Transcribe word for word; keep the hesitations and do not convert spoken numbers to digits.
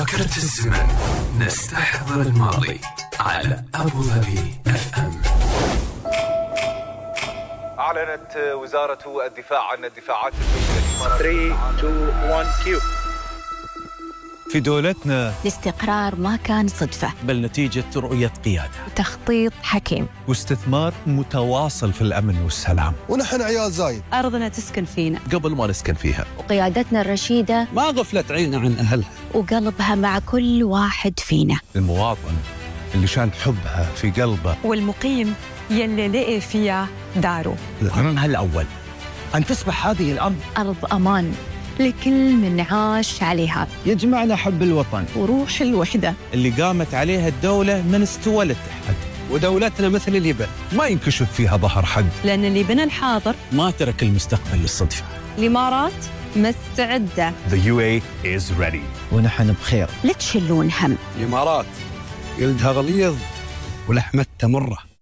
ذاكرة الزمن، نستحضر الماضي على أبو ظبي اف ام. أعلنت وزارة الدفاع عن الدفاعات الجوية ثلاثة اثنين واحد كيو. في دولتنا الاستقرار ما كان صدفة، بل نتيجة رؤية قيادة تخطيط حكيم واستثمار متواصل في الأمن والسلام. ونحن عيال زايد، أرضنا تسكن فينا قبل ما نسكن فيها، وقيادتنا الرشيدة ما غفلت عيننا عن أهلها، وقلبها مع كل واحد فينا. المواطن اللي شان حبها في قلبه، والمقيم يلي لقي فيها داره. الهم الأول أن تصبح هذه الأرض أرض أمان لكل من عاش عليها، يجمعنا حب الوطن وروح الوحدة اللي قامت عليها الدولة من استوى الاتحاد. ودولتنا مثل اليابان ما ينكشف فيها ظهر حق، لأن اللي بنى الحاضر ما ترك المستقبل للصدفة. الإمارات مستعدة. The يو إيه is ready. ونحن بخير. لا تشلون هم. الإمارات جلدها غليظ ولحمتها مرة.